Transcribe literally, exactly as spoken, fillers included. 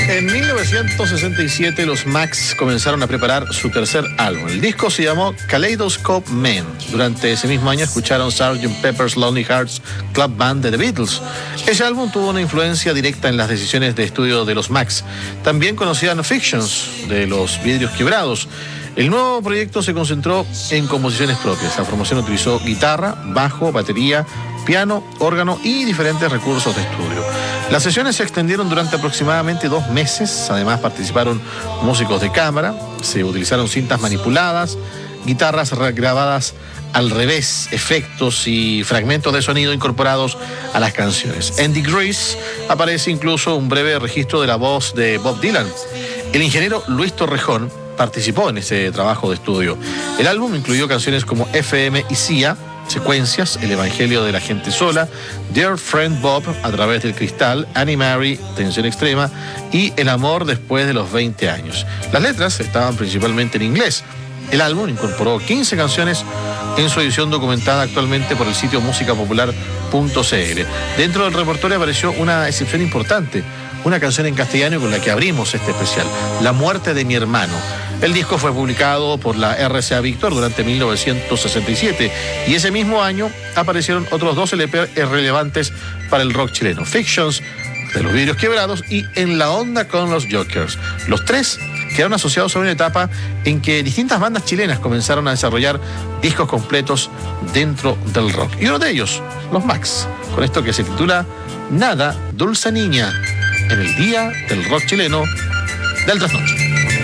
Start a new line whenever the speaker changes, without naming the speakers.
En mil novecientos sesenta y siete los Max comenzaron a preparar su tercer álbum. El disco se llamó Kaleidoscope Man. Durante ese mismo año escucharon sergeant Pepper's Lonely Hearts Club Band de The Beatles. Ese álbum tuvo una influencia directa en las decisiones de estudio de los Max. También conocían Fictions de los Vidrios Quebrados. El nuevo proyecto se concentró en composiciones propias. La formación utilizó guitarra, bajo, batería, piano, órgano y diferentes recursos de estudio. Las sesiones se extendieron durante aproximadamente dos meses. Además participaron músicos de cámara, se utilizaron cintas manipuladas, guitarras grabadas al revés, efectos y fragmentos de sonido incorporados a las canciones. En Degrees aparece incluso un breve registro de la voz de Bob Dylan. El ingeniero Luis Torrejón participó en ese trabajo de estudio. El álbum incluyó canciones como F M y Sia, Secuencias, El Evangelio de la Gente Sola, Dear Friend Bob, A Través del Cristal, Annie Mary, Tensión Extrema y El Amor Después de los veinte años. Las letras estaban principalmente en inglés. El álbum incorporó quince canciones en su edición documentada actualmente por el sitio música popular punto c l. Dentro del repertorio apareció una excepción importante, una canción en castellano con la que abrimos este especial, La Muerte de mi Hermano. El disco fue publicado por la R C A Víctor durante mil novecientos sesenta y siete y ese mismo año aparecieron otros dos L P relevantes para el rock chileno, Fictions de los Vidrios Quebrados y En la Onda con los Jokers. Los tres quedaron asociados a una etapa en que distintas bandas chilenas comenzaron a desarrollar discos completos dentro del rock. Y uno de ellos, los Max, con esto que se titula Nada, Dulce Niña, en el Día del Rock Chileno del Trasnoche.